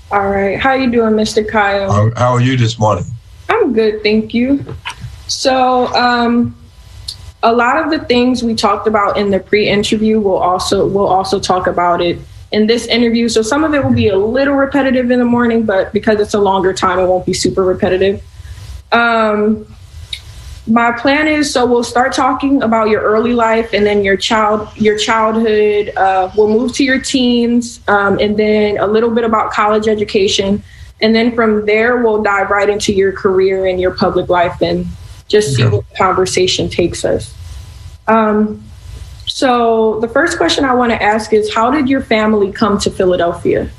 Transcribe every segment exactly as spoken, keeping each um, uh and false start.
All right. How you doing, Mister Kyle? How, how are you this morning? I'm good, thank you. So, um, a lot of the things we talked about in the pre-interview, we'll also we'll also talk about it in this interview. So some of it will be a little repetitive in the morning, but because it's a longer time, it won't be super repetitive. Um, my plan is, so we'll start talking about your early life and then your child, your childhood. Uh, we'll move to your teens, um, and then a little bit about college education. And then from there, we'll dive right into your career and your public life and just see okay. what the conversation takes us. Um, so the first question I want to ask is, how did your family come to Philadelphia?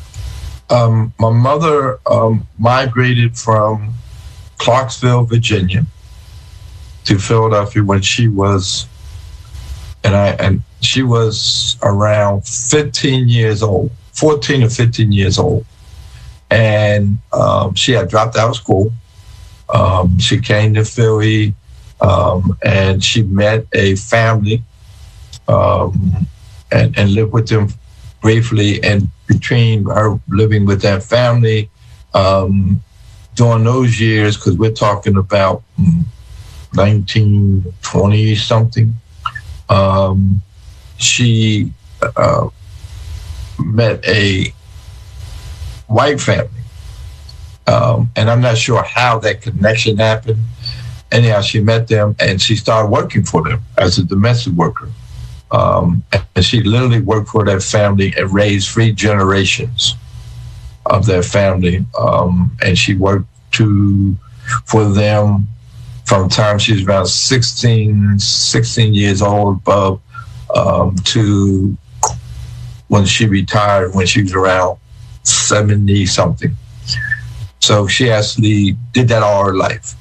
Um, my mother um, migrated from Clarksville, Virginia, to Philadelphia when she was, and I and she was around fifteen years old, fourteen or fifteen years old, and um, she had dropped out of school. Um, she came to Philly, um, and she met a family, um, and and lived with them briefly. And between her living with that family, um, during those years, because we're talking about nineteen twenty something, um, she uh, met a white family. Um, and I'm not sure how that connection happened. Anyhow, she met them and she started working for them as a domestic worker. Um, and she literally worked for that family and raised three generations of their family. Um, and she worked to for them from the time she was around sixteen, sixteen years old above, um, to when she retired when she was around seventy something. So she actually did that all her life.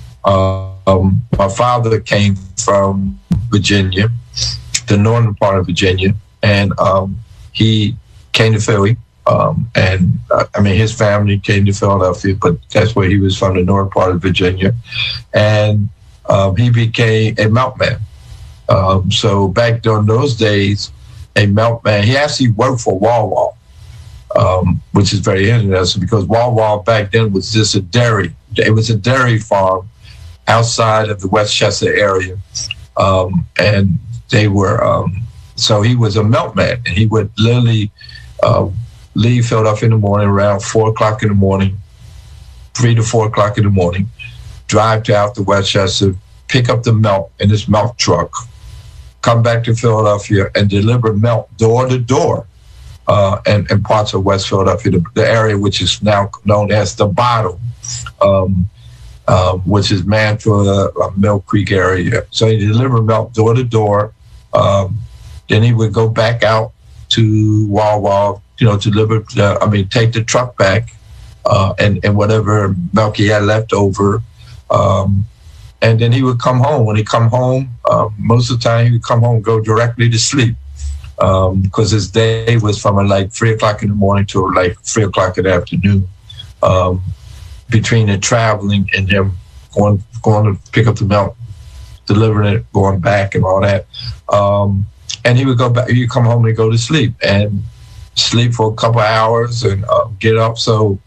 Um, my father came from Virginia, the northern part of Virginia, and um, he came to Philly. Um, and uh, I mean, his family came to Philadelphia, but that's where he was from, the northern part of Virginia. And um, he became a milkman. Um, so back during those days, a milkman, he actually worked for Wawa. Um, which is very interesting because Wawa back then was just a dairy. It was a dairy farm outside of the Westchester area. Um, and they were, um, so he was a milkman, and he would literally uh, leave Philadelphia in the morning around four o'clock in the morning, three to four o'clock in the morning, drive to out to Westchester, pick up the milk in this milk truck, come back to Philadelphia and deliver milk door to door. Uh, and, and parts of West Philadelphia, the, the area which is now known as the Bottom, um, um, which is Mantua, uh, Mill Creek area. So he delivered milk door to door. Um, then he would go back out to Wawa, you know, deliver, uh, I mean, take the truck back uh, and, and whatever milk he had left over. Um, and then he would come home. When he come home, uh, most of the time he would come home and go directly to sleep. Because um, his day was from uh, like three o'clock in the morning to like three o'clock in the afternoon. Um, between the traveling and him going going to pick up the milk, delivering it, going back, and all that. Um, and he would go back. He'd come home and go to sleep and sleep for a couple of hours and uh, get up. So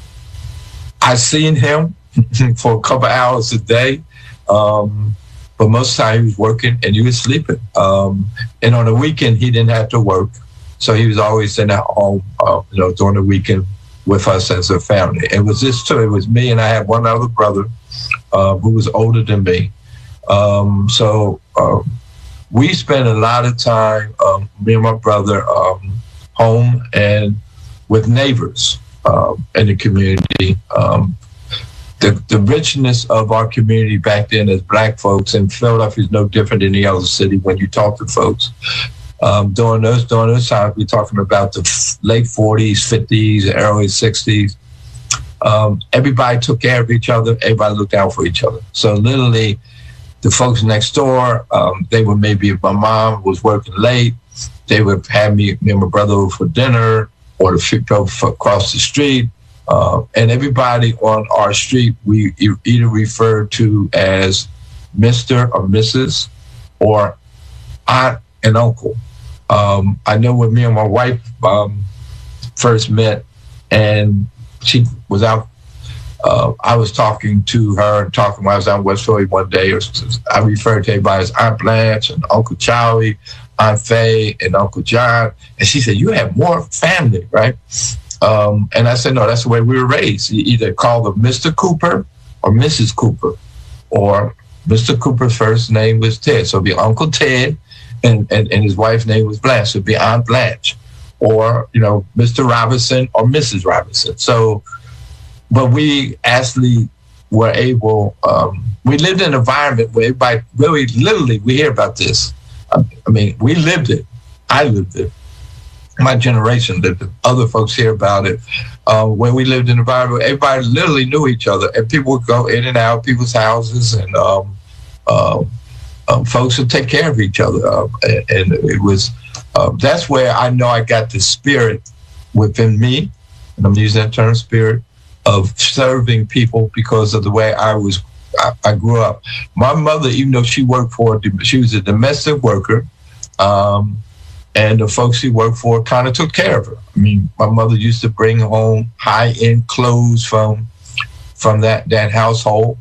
I seen him for a couple of hours a day. Um, But most of the time he was working and he was sleeping. Um, and on the weekend, he didn't have to work. So he was always in at home, uh, you know, during the weekend with us as a family. It was just two. It was me, and I had one other brother uh, who was older than me. Um, so um, we spent a lot of time, um, me and my brother, um, home and with neighbors um, in the community. Um, The, the richness of our community back then as Black folks, and Philadelphia is no different than any other city when you talk to folks. Um, during those during those times, we're talking about the f- late forties, fifties, early sixties. Um, everybody took care of each other. Everybody looked out for each other. So literally, the folks next door, um, they would maybe, if my mom was working late, they would have me, me and my brother over for dinner, or the people across the street. Uh, and everybody on our street, we either refer to as Mister or Missus or aunt and uncle. Um, I know when me and my wife um, first met, and she was out. Uh, I was talking to her and talking when I was out in West Philly one day. Or I referred to everybody as Aunt Blanche and Uncle Charlie, Aunt Faye, and Uncle John. And she said, "You have more family, right?" Um, and I said, "No, that's the way we were raised. You either call them Mister Cooper or Missus Cooper, or Mister Cooper's first name was Ted, so it'd be Uncle Ted, and, and, and his wife's name was Blanche, so it'd be Aunt Blanche, or, you know, Mister Robinson or Missus Robinson." So, but we actually were able, um, we lived in an environment where everybody really, literally, we hear about this. I, I mean, we lived it. I lived it. My generation lived it. Other folks hear about it. Uh, where we lived in an environment where everybody literally knew each other, and people would go in and out of people's houses, and um, uh, um, folks would take care of each other. Uh, and, and it was, uh, that's where I know I got the spirit within me, and I'm using that term, spirit, of serving people because of the way I was, I, I grew up. My mother, even though she worked for, she was a domestic worker, um, and the folks she worked for kind of took care of her. I mean, my mother used to bring home high-end clothes from from that, that household.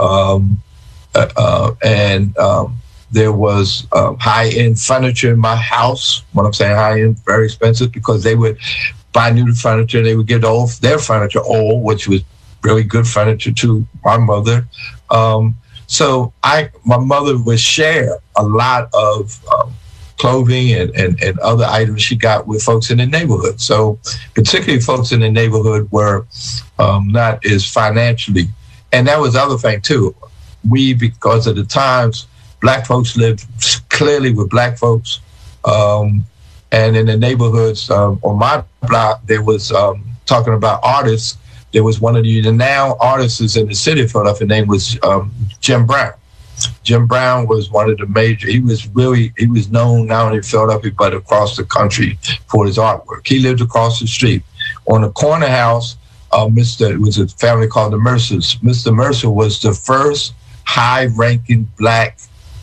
Um, uh, uh, and um, there was uh, high-end furniture in my house. When I'm saying high-end, very expensive, because they would buy new furniture. They would give old, their furniture old, which was really good furniture to my mother. Um, so I, my mother would share a lot of um, clothing and, and, and other items she got with folks in the neighborhood. So particularly folks in the neighborhood were um, not as financially. And that was the other thing too. We, because of the times, black folks lived clearly with black folks. Um, and in the neighborhoods um, on my block, there was, um, talking about artists, there was one of the renowned artists in the city of Philadelphia. His name was um, Jim Brown. Jim Brown was one of the major, he was really, he was known not only in Philadelphia, but across the country for his artwork. He lived across the street. On the corner house, uh, Mister it was a family called the Mercers. Mister Mercer was the first high-ranking black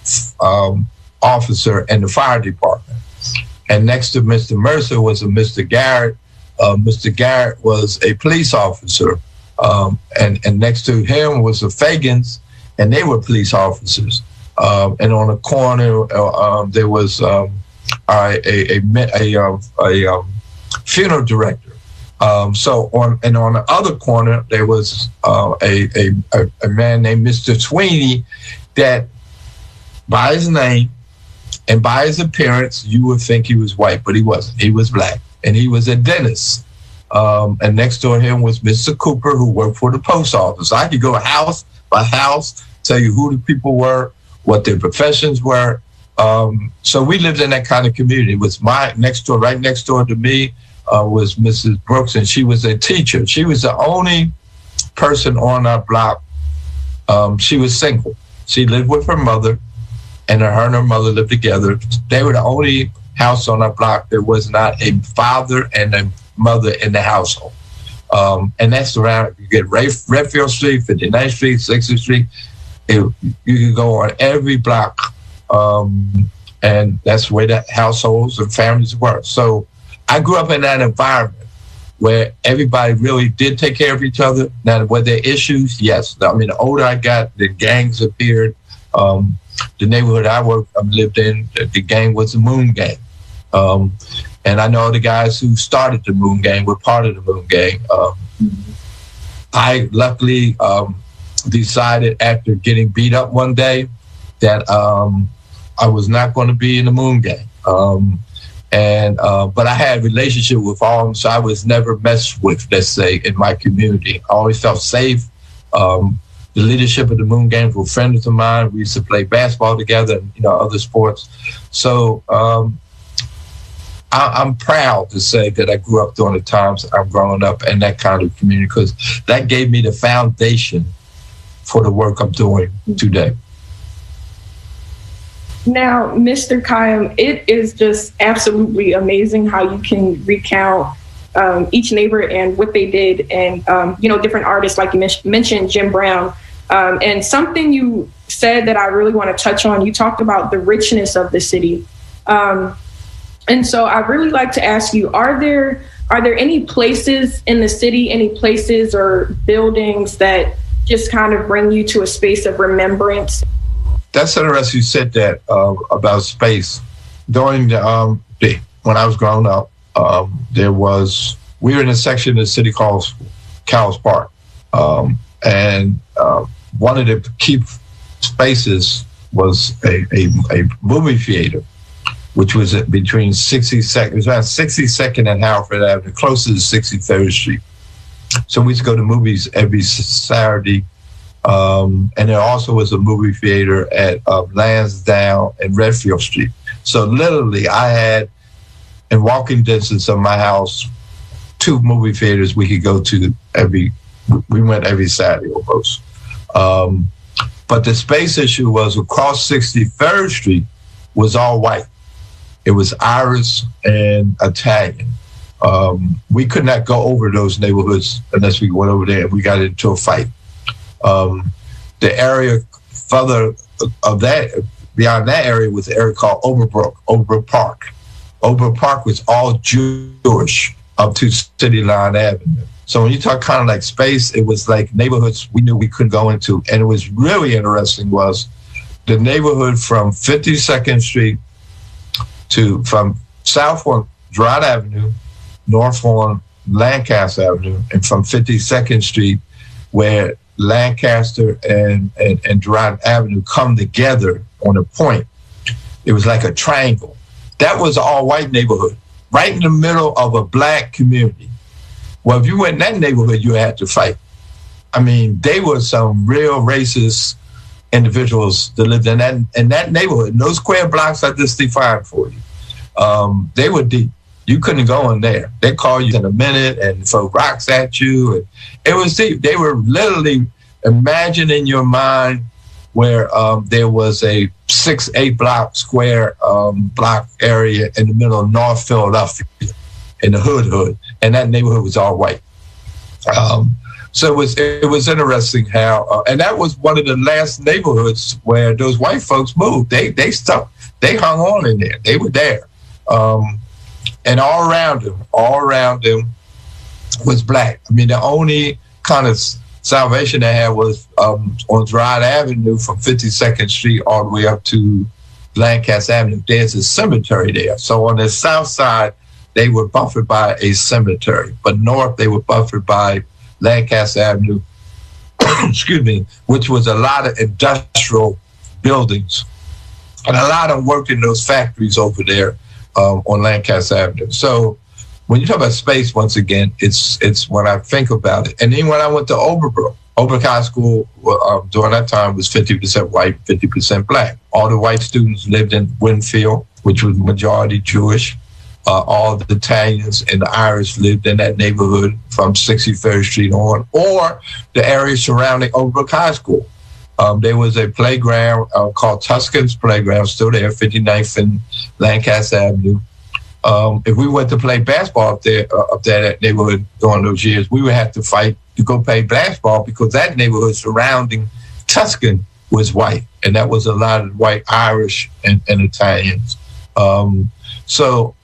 um, officer in the fire department. And next to Mister Mercer was a Mister Garrett. Uh, Mister Garrett was a police officer. Um, and, and next to him was the Fagans, and they were police officers. Um, and on the corner, uh, um, there was um, a, a, a, a, um, a um, funeral director. Um, so on, and on the other corner, there was uh, a, a, a man named Mister Sweeney that, by his name and by his appearance, you would think he was white, but he wasn't. He was black, and he was a dentist. Um, and next door to him was Mister Cooper, who worked for the post office. I could go house by house, tell you who the people were, what their professions were. Um, so we lived in that kind of community. It was my next door, right next door to me, uh, was Missus Brooks, and she was a teacher. She was the only person on our block. Um, she was single. She lived with her mother, and her and her mother lived together. They were the only house on our block that was not a father and a mother in the household. Um, and that's around, you get Redfield Street, fifty-ninth Street, sixtieth Street. It, you can go on every block. Um, and that's where the households and families were. So I grew up in that environment where everybody really did take care of each other. Now, were there issues? Yes. I mean, the older I got, the gangs appeared. Um, the neighborhood I worked, I lived in, the gang was the Moon Gang. Um, and I know the guys who started the Moon Gang were part of the Moon Gang. Um, I luckily um, decided after getting beat up one day that um, I was not going to be in the Moon Gang. Um, and uh, but I had a relationship with all of them, so I was never messed with, let's say, in my community. I always felt safe. Um, the leadership of the Moon Gang were friends of mine. We used to play basketball together and, you know, other sports. So um, I, I'm proud to say that I grew up during the times I'm growing up in that kind of community, because that gave me the foundation for the work I'm doing today. Now, Mister Khayyam, it is just absolutely amazing how you can recount um, each neighbor and what they did, and um, you know, different artists, like you men- mentioned Jim Brown. Um, and something you said that I really want to touch on, you talked about the richness of the city. Um, and so I'd really like to ask you, are there are there any places in the city, any places or buildings that just kind of bring you to a space of remembrance? That's interesting you said that uh, about space. During the, um, the, when I was growing up, um, there was, we were in a section of the city called Cowles Park. Um, and uh, one of the key spaces was a, a, a movie theater, which was between sixty-second, it was around sixty-second and Halford Avenue, close to sixty-third Street. So we used to go to movies every Saturday. Um, and there also was a movie theater at uh, Lansdowne and Redfield Street. So literally I had, in walking distance of my house, two movie theaters we could go to every, we went every Saturday almost. Um, but the space issue was across sixty-third Street was all white. It was Irish and Italian. Um, we could not go over those neighborhoods unless we went over there and we got into a fight. Um, the area further of that, beyond that area, was the area called Overbrook, Overbrook Park. Overbrook Park was all Jewish up to City Line Avenue. So when you talk kind of like space, it was like neighborhoods we knew we couldn't go into. And it was really interesting was the neighborhood from fifty-second Street to, from south on Girard Avenue, north on Lancaster Avenue, and from fifty-second Street, where Lancaster and, and, and Girard Avenue come together on a point. It was like a triangle. That was an all-white neighborhood, right in the middle of a black community. Well, if you went in that neighborhood, you had to fight. I mean, they were some real racist individuals that lived in that in that neighborhood. Those square blocks I just defined for you. Um, they were deep. You couldn't go in there. They call you in a minute and throw rocks at you. And it was deep. They were literally, imagine in your mind where um, there was a six, eight block square um, block area in the middle of North Philadelphia, in the hood hood, and that neighborhood was all white. Um, so it was it was interesting how, uh, and that was one of the last neighborhoods where those white folks moved. They they stuck, they hung on in there. They were there. Um, and all around them, all around them was black. I mean, the only kind of salvation they had was um, on Girard Avenue from fifty-second Street all the way up to Lancaster Avenue. There's a cemetery there. So on the south side, they were buffered by a cemetery, but north they were buffered by Lancaster Avenue, excuse me, which was a lot of industrial buildings. And a lot of them worked in those factories over there um, on Lancaster Avenue. So when you talk about space, once again, it's it's when I think about it. And then when I went to Overbrook, Overbrook High School uh, during that time was fifty percent white, fifty percent black. All the white students lived in Winfield, which was majority Jewish. Uh, all the Italians and the Irish lived in that neighborhood from sixty-third Street on, or the area surrounding Overbrook High School. Um, there was a playground uh, called Tuscan's Playground, still there, fifty-ninth and Lancaster Avenue. Um, if we went to play basketball up there, uh, up there in that neighborhood during those years, we would have to fight to go play basketball because that neighborhood surrounding Tuscan was white, and that was a lot of white Irish and, and Italians. Um, so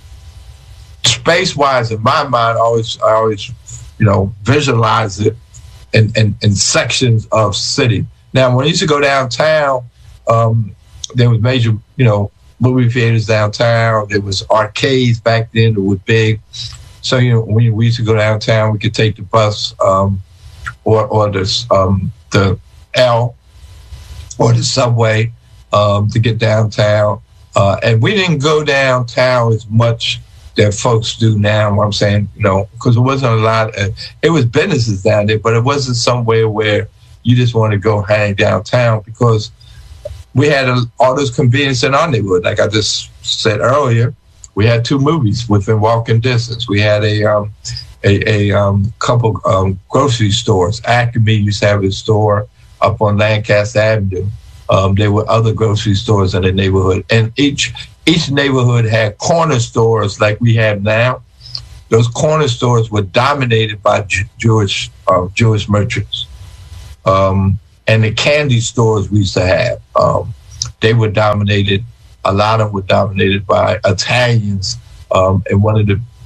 space-wise, in my mind, I always, I always, you know, visualize it in, in, in sections of city. Now, when I used to go downtown, um, there was major, you know, movie theaters downtown. There was arcades back then that were big. So, you know, when we used to go downtown, we could take the bus um, or or the um, the L or the subway um, to get downtown. Uh, and we didn't go downtown as much that folks do now. What I'm saying, you know, because it wasn't a lot. Of, it was businesses down there, but it wasn't somewhere where you just want to go hang downtown because we had a, all those conveniences in our neighborhood. Like I just said earlier, we had two movies within walking distance. We had a um, a, a um, couple um, grocery stores. Acme used to have a store up on Lancaster Avenue. Um, there were other grocery stores in the neighborhood, and each each neighborhood had corner stores like we have now. Those corner stores were dominated by J- Jewish uh, Jewish merchants. Um, and the candy stores we used to have, um, they were dominated, a lot of them were dominated by Italians. Um, and one of the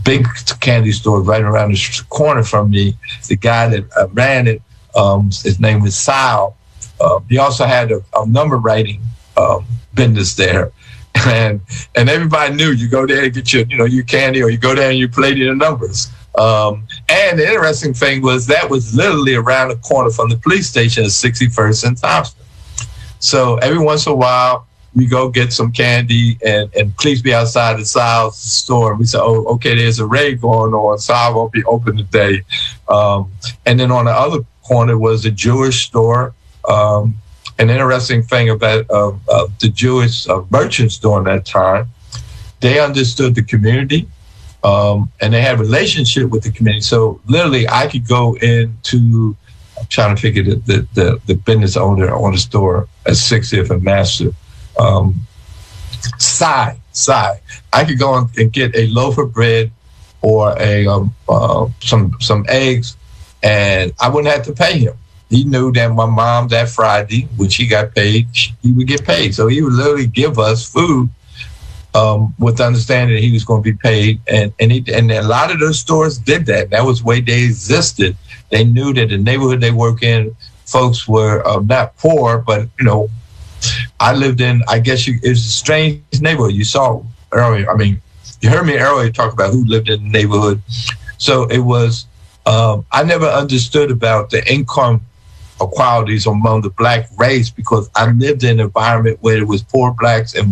big candy store right around the corner from me. The guy that uh, ran it, um, his name was Sal. Uh, he also had a, a number writing um, business there. And and everybody knew you go there and get your, you know, your candy, or you go there and you play the numbers. Um, and the interesting thing was that was literally around the corner from the police station at sixty-first and Thompson. So every once in a while, we go get some candy, and, and police be outside the Sal's store. We say, oh, okay, there's a raid going on. Sal won't be open today. Um, and then on the other corner was a Jewish store. Um, An interesting thing about uh, uh, the Jewish uh, merchants during that time, they understood the community, um, and they had a relationship with the community. So literally, I could go into, I'm trying to figure the the, the, the business owner on the store at sixtieth and Master, um, Sai, Sai. I could go and get a loaf of bread or a um, uh, some some eggs, and I wouldn't have to pay him. He knew that my mom that Friday, when she got paid, he would get paid. So he would literally give us food um, with the understanding that he was going to be paid. And and, he, and a lot of those stores did that. That was the way they existed. They knew that the neighborhood they work in, folks were uh, not poor, but, you know, I lived in, I guess you, it was a strange neighborhood. You saw earlier, I mean, you heard me earlier talk about who lived in the neighborhood. So it was, um, I never understood about the income equalities among the black race, because I lived in an environment where it was poor blacks and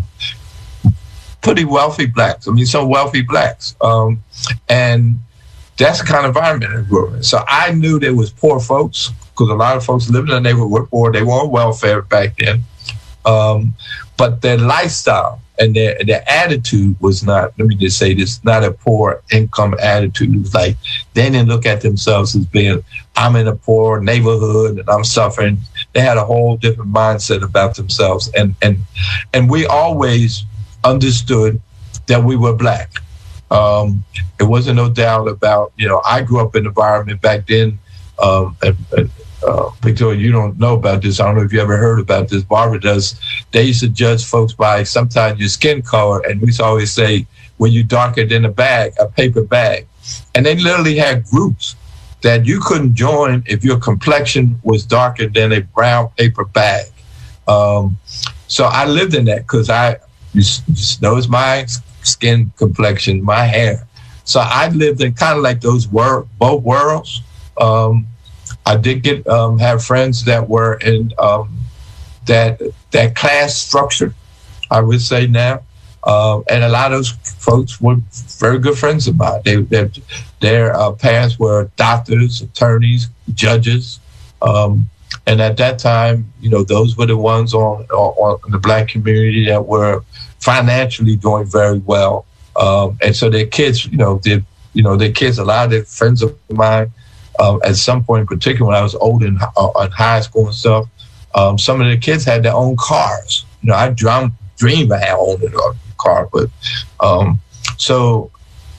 pretty wealthy blacks. I mean, some wealthy blacks. Um, and that's the kind of environment I grew up in. So I knew there was poor folks, because a lot of folks living in the neighborhood were poor. They were on welfare back then. Um, but their lifestyle and their their attitude was not, let me just say this, not a poor income attitude. It was like, they didn't look at themselves as being, I'm in a poor neighborhood and I'm suffering. They had a whole different mindset about themselves. And and and we always understood that we were black. Um, it wasn't no doubt about, you know, I grew up in an environment back then, um, and, and Uh, Victoria, you don't know about this. I don't know if you ever heard about this. Barbara does. They used to judge folks by sometimes your skin color, and we used to always say, when you're darker than a bag, a paper bag. And they literally had groups that you couldn't join if your complexion was darker than a brown paper bag. Um, so I lived in that because I just, just knows my skin complexion, my hair. So I lived in kind of like those wor- both worlds. Um, I did get um, have friends that were in um, that that class structure, I would say now, uh, and a lot of those folks were very good friends of mine. They, they their uh, parents were doctors, attorneys, judges, um, and at that time, you know, those were the ones on, on, on the black community that were financially doing very well, um, and so their kids, you know, did you know their kids, a lot of their friends of mine. Uh, at some point in particular, when I was old in, uh, in high school and stuff, um, some of the kids had their own cars. You know, I dream, dreamed I had owned a car, but um, so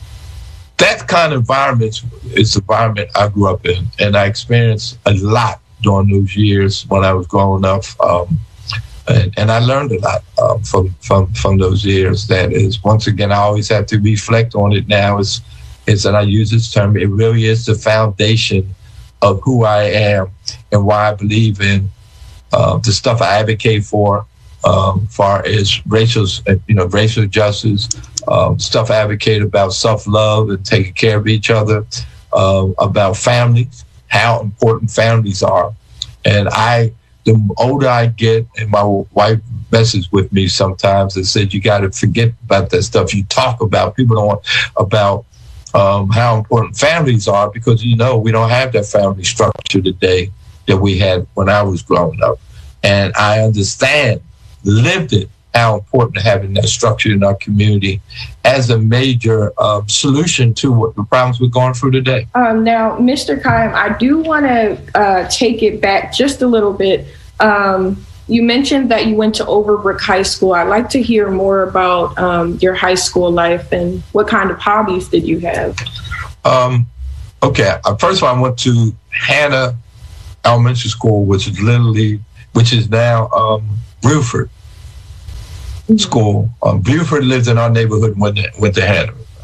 that kind of environment is the environment I grew up in, and I experienced a lot during those years when I was growing up, um, and, and I learned a lot um, from from from those years. That is, once again, I always have to reflect on it now. Is is that I use this term, it really is the foundation of who I am and why I believe in uh, the stuff I advocate for, um, far as racial, you know, racial justice, um, stuff I advocate about self-love and taking care of each other, uh, about families, how important families are. And I, the older I get, and my wife messes with me sometimes and said, you got to forget about that stuff you talk about. People don't want about Um, how important families are, because, you know, we don't have that family structure today that we had when I was growing up. And I understand, lived it, how important having that structure in our community as a major um, solution to what the problems we're going through today. Um, now, Mister Khaim, I do want to uh, take it back just a little bit. Um, You mentioned that you went to Overbrook High School. I'd like to hear more about um, your high school life and what kind of hobbies did you have? Um, okay. First of all, I went to Hannah Elementary School, which is literally, which is now um, Buford mm-hmm. School. Um, Buford lived in our neighborhood and went to, went to Hannah.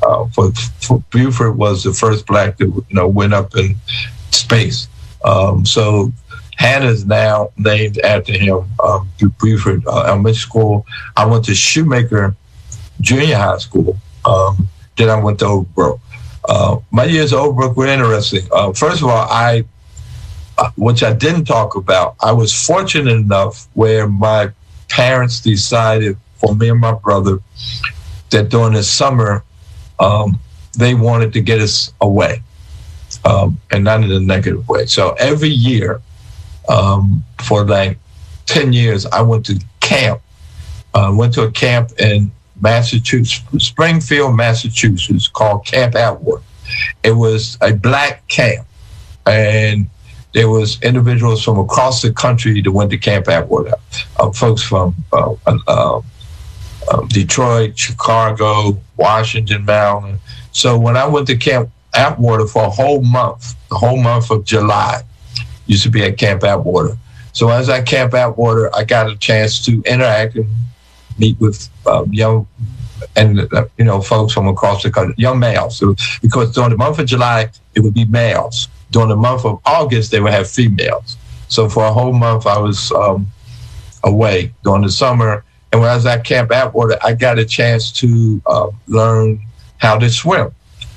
uh, for, for Buford was the first black that you know went up in space. Um, so Hannah is now named after him. Um, Buford uh, Elementary School. I went to Shoemaker Junior High School. Um, then I went to Overbrook. Uh, my years at Overbrook were interesting. Uh, first of all, I, uh, which I didn't talk about, I was fortunate enough where my parents decided for me and my brother that during the summer, um, they wanted to get us away, um, and not in a negative way. So every year, um, for like ten years, I went to camp. I uh, went to a camp in Massachusetts, Springfield, Massachusetts, called Camp Atwater. It was a black camp, and there was individuals from across the country that went to Camp Atwater. Uh, folks from uh, uh, uh, Detroit, Chicago, Washington, Maryland. So when I went to Camp Atwater for a whole month, the whole month of July, used to be at Camp Atwater. So as I Camp Atwater, I got a chance to interact and meet with um, young and uh, you know folks from across the country, young males. So, because during the month of July, it would be males. During the month of August, they would have females. So for a whole month, I was um, away during the summer. And when I was at Camp Atwater, I got a chance to uh, learn how to swim.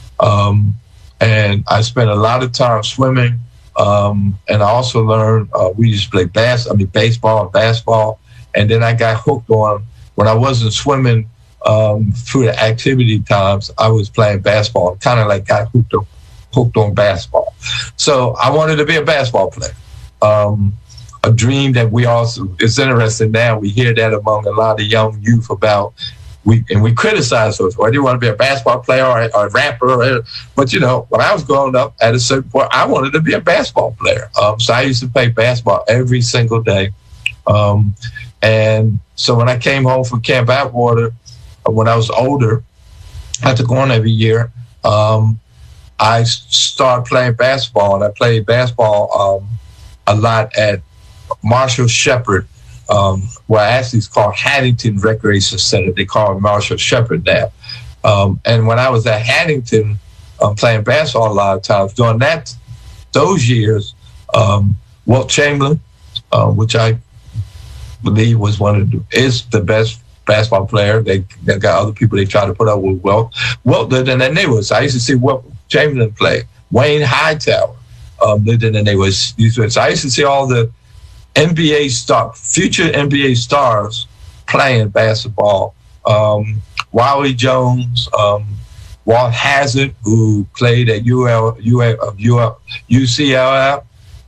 Um, and I spent a lot of time swimming. Um, and I also learned, uh, we used to play bas- I mean, baseball and basketball. And then I got hooked on, when I wasn't swimming um, through the activity times, I was playing basketball. Kind of like got hooked on, hooked on basketball. So I wanted to be a basketball player. Um, a dream that we also, it's interesting now, we hear that among a lot of young youth about, we and we criticize those, or do you want to be a basketball player or, or a rapper? Or, but, you know, when I was growing up at a certain point, I wanted to be a basketball player. Um, so I used to play basketball every single day. Um, and so when I came home from Camp Atwater, when I was older, I had to go on every year. Um, I started playing basketball, and I played basketball um, a lot at Marshall Shepherd, um, well, actually it's called Haddington Recreation Center. They call it Marshall Shepherd now. Um, and when I was at Haddington um, playing basketball a lot of times, during that those years, um, Wilt Chamberlain, uh, which I believe was one of the, is the best basketball player. They they got other people they try to put up with Wilt. Wilt lived in their neighborhood. So I used to see Wilt Chamberlain play. Wayne Hightower um, lived in their neighborhood. So I used to see all the N B A star, future N B A stars playing basketball. Um, Wally Jones, um, Walt Hazzard, who played at U L, U L, U C L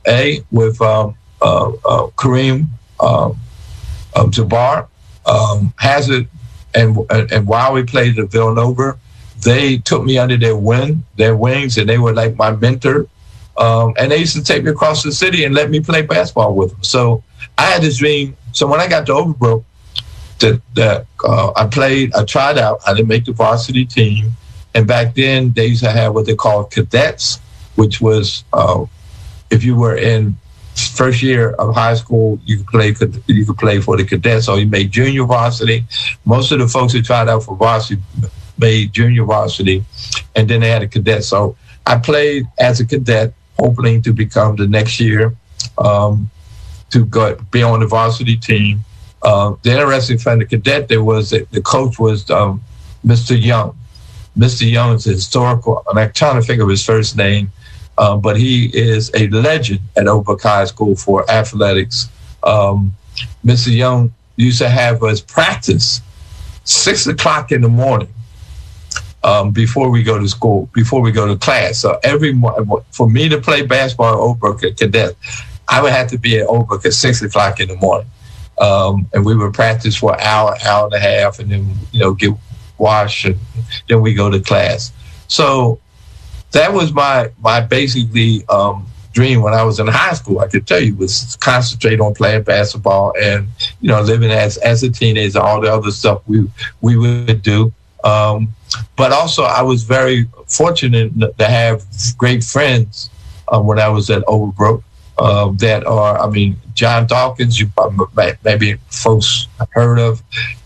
A with um, uh, uh, Kareem um, uh, Jabbar. Um, Hazzard and and Wally played at Villanova. They took me under their wing, their wings, and they were like my mentor. Um, and they used to take me across the city and let me play basketball with them. So I had this dream. So when I got to Overbrook, that, that uh, I played, I tried out. I didn't make the varsity team. And back then, they used to have what they called cadets, which was uh, if you were in first year of high school, you could play you could play for the cadets, or you made junior varsity. Most of the folks who tried out for varsity made junior varsity, and then they had a cadet. So I played as a cadet, hoping to become the next year um, to go be on the varsity team. Uh, the interesting thing, the cadet, there was that the coach was um, Mister Young. Mister Young is a historical, and I'm trying to think of his first name, uh, but he is a legend at Overbrook High School for athletics. Um, Mister Young used to have us practice six o'clock in the morning. Um, before we go to school, before we go to class. So every for me to play basketball at Overbrook at cadet, I would have to be at Overbrook at six o'clock in the morning, um, and we would practice for an hour, hour and a half, and then you know get washed, and then we go to class. So that was my my basically um, dream when I was in high school. I could tell you was concentrate on playing basketball and you know living as as a teenager, all the other stuff we we would do. Um, But also, I was very fortunate to have great friends uh, when I was at Overbrook uh, that are, I mean, John Dawkins, you maybe folks heard of.